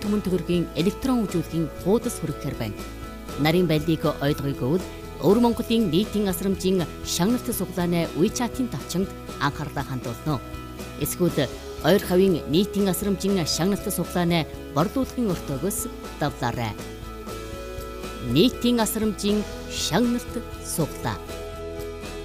түмэн төгрөгийн электрон хөгжүүлгийн хуудас хүргэхээр байна. Нарийн байлдыг ойлгоё гэвэл Өвөр Монголын нийтийн асрамжийн шагналт суглааны WeChat-ийн тавчинд анхаарлаа хандуулно. Эсвэл ойр хавийн нийтийн асрамжийн шагналт суглааны борлуулалтын өртөөгөөс давлаарай. Нийтийн асрамжийн шагналт суглаа.